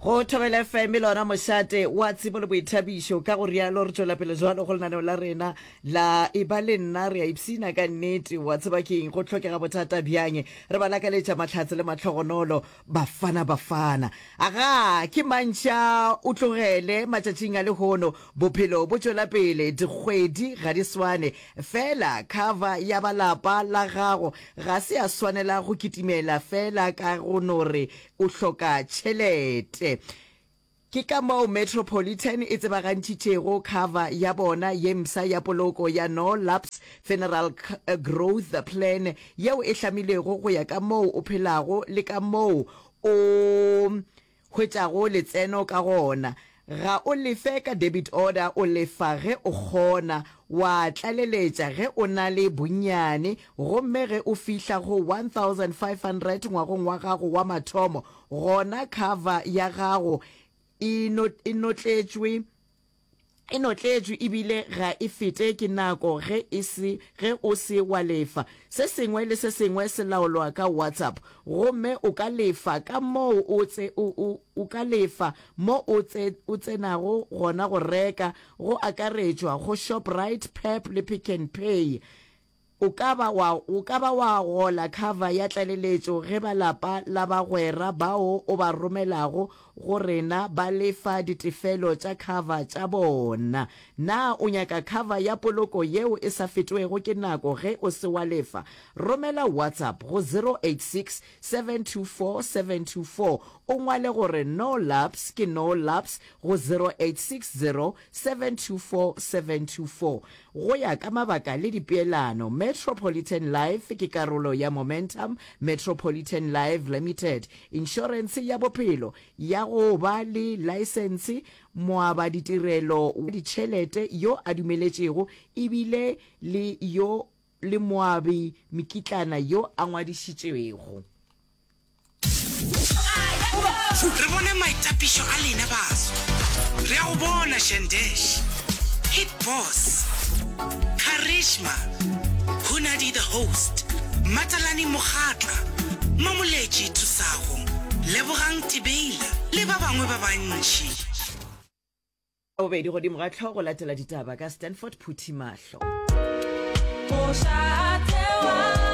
go thobela FM lona mošate wa tsebo le boithabišo ka go rialo re tšwela pele jwalo go lenaneo la rena la e ba le nna re a ipsina ka nnete wa tseba keng go tlhokega bothata bjang re ba lakaletša mahlatse le matlhogonolo bafana aga ke mantšha o tlogele matšatšing a lehono bophelo bo tšwela pele dikgwedi ga di swane fela cover ya balapa la gago ga se a swanela go kitimela fela ka go nore o hloka tšhelete. Ke ka moo Metropolitan e tsebagantšitšego cover ya bona yemsa ya poloko ya No Lapse Funeral Growth Plan yeo e hlamilego go ya ka moo o phelago le ka moo o hwetšago letseno ka gona. Ga o lefe ka debit order o lefa ge o kgona wa tlaleletša ge o na le bonnyane gomme ge o fihla go 1500 ngwagong wa gago wa mathomo gona cover ya gago e notletšwe ebile ga e fete ke nako ge o se wa lefa se sengwe le se sengwe se laolwa ka WhatsApp gomme o ka lefa ka moo o ka lefa mo o tsenago gona go reka go akaretšwa go Shoprite, Pep le Pick n Pay. O ka ba wa gola cover ya tlaleletšo ge balapa la bagwera bao o ba romelago go rena ba lefa ditefelo tša cover tša bona. Na o nyaka cover ya poloko yeo e sa fetwego ke nako ge o se wa lefa romela WhatsApp go 086 724 724 o ngwale gore No Lapse ke No Lapse go 0860 724 724 go ya ka mabaka le dipeelano. Metropolitan Life ke karolo ya Momentum Metropolitan Life Limited, insurance ya bophelo ya go ba le license moaba ditirelo ditšhelete yo a dumeletšego ebile le yo le moabi mikitlana yo a ngwadišitšego. Re bone maitapišo a lena baso re a go bona Shandesh, Hit Boss, Karishma, Hunadi the host, Matalani Mokhatla, Mamoleji Tusago, Lebogang Tibeila, le ba bangwe ba bantši. O be di godimo ga tlhogo latela ditaba ka Stanford Phuthimahlo. Go shatewa